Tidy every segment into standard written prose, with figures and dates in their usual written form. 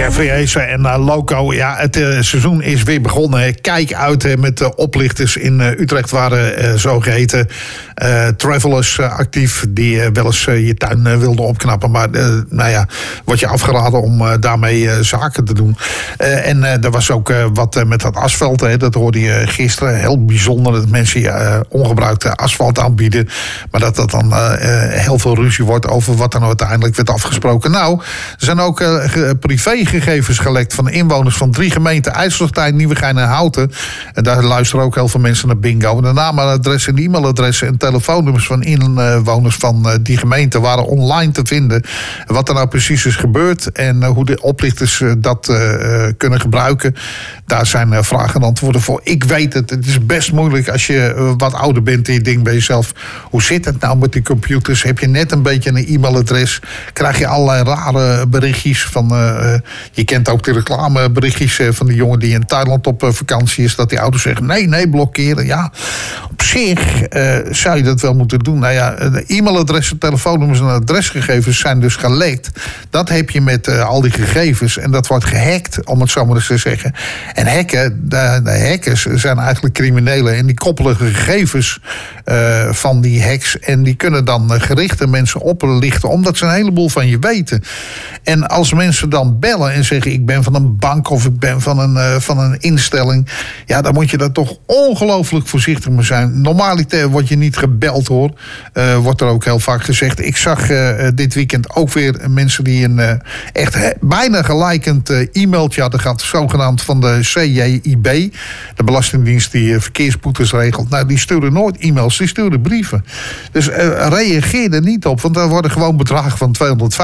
Jeffrey Ace en Loco. Ja, het seizoen is weer begonnen. Kijk uit met de oplichters in Utrecht waren zogeheten travelers actief die wel eens je tuin wilden opknappen. Maar nou ja, wordt je afgeraden om daarmee zaken te doen. En er was ook wat met dat asfalt. Hè, dat hoorde je gisteren. Heel bijzonder dat mensen je ongebruikte asfalt aanbieden. Maar dat dan heel veel ruzie wordt over wat dan uiteindelijk werd afgesproken. Nou, er zijn ook privégegevens gelekt van inwoners van 3 gemeenten: IJsselstein, Nieuwegein en Houten. En daar luisteren ook heel veel mensen naar bingo. De namenadressen en e-mailadressen en telefoonnummers van inwoners van die gemeenten waren online te vinden. Wat er nou precies is gebeurd en hoe de oplichters dat kunnen gebruiken, daar zijn vragen en antwoorden voor. Ik weet het, het is best moeilijk als je wat ouder bent en je denkt bij jezelf: hoe zit het nou met die computers? Heb je net een beetje een e-mailadres? Krijg je allerlei rare berichtjes van... je kent ook de reclameberichtjes van die jongen die in Thailand op vakantie is, dat die ouders zeggen: nee, blokkeren. Ja, op zich zou je dat wel moeten doen. Nou ja, de e-mailadressen, telefoonnummers en adresgegevens zijn dus gelekt. Dat heb je met al die gegevens en dat wordt gehackt, om het zo maar eens te zeggen. En hacken, de hackers zijn eigenlijk criminelen en die koppelen gegevens van die hacks en die kunnen dan gerichte mensen oplichten omdat ze een heleboel van je weten. En als mensen dan bellen en zeggen: ik ben van een bank of ik ben van een instelling, ja, dan moet je daar toch ongelooflijk voorzichtig mee zijn. Normaliter word je niet gebeld, hoor. Wordt er ook heel vaak gezegd. Ik zag dit weekend ook weer mensen die een echt bijna gelijkend e-mailtje hadden gehad, zogenaamd van de CJIB, de Belastingdienst die verkeersboetes regelt. Nou, die sturen nooit e-mails, die sturen brieven. Dus reageer er niet op, want daar worden gewoon bedragen van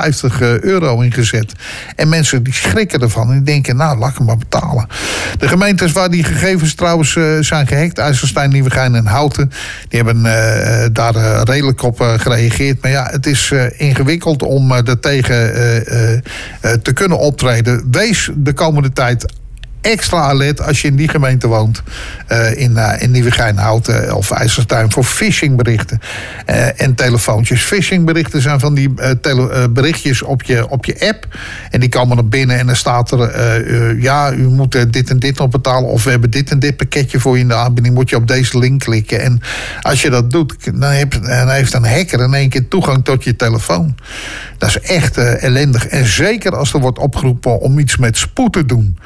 €250 ingezet. En mensen die schrikken ervan en denken: nou, laat ik hem maar betalen. De gemeentes waar die gegevens trouwens zijn gehackt, IJsselstein, Nieuwegein en Houten, die hebben daar redelijk op gereageerd. Maar ja, het is ingewikkeld om er tegen te kunnen optreden. Wees de komende tijd extra alert als je in die gemeente woont, in Nieuwegein, Houten of IJsselstein, voor phishingberichten en telefoontjes. Phishingberichten zijn van die berichtjes op je app en die komen er binnen en dan staat er: ja, u moet dit en dit nog betalen, of we hebben dit en dit pakketje voor je in de aanbieding, moet je op deze link klikken. En als je dat doet, dan heeft een hacker in één keer toegang tot je telefoon. Dat is echt ellendig. En zeker als er wordt opgeroepen om iets met spoed te doen,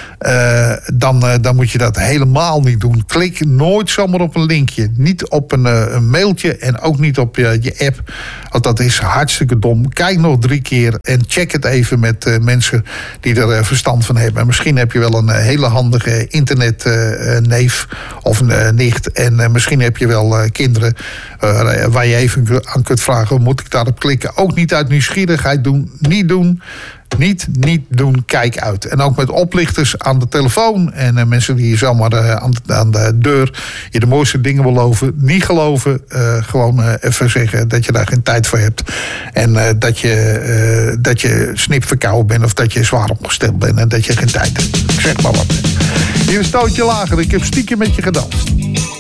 dan moet je dat helemaal niet doen. Klik nooit zomaar op een linkje. Niet op een mailtje en ook niet op je app. Want dat is hartstikke dom. Kijk nog 3 keer en check het even met mensen die er verstand van hebben. En misschien heb je wel een hele handige internetneef of een nicht. En misschien heb je wel kinderen waar je even aan kunt vragen: moet ik daarop klikken? Ook niet uit nieuwsgierigheid doen. Niet doen. Niet doen, kijk uit. En ook met oplichters aan de telefoon en mensen die je zomaar aan de deur je de mooiste dingen beloven. Niet geloven, gewoon even zeggen dat je daar geen tijd voor hebt. En dat je snipverkouden bent of dat je zwaar opgesteld bent en dat je geen tijd hebt. Ik zeg maar wat. Hier een stootje lager, ik heb stiekem met je gedanst.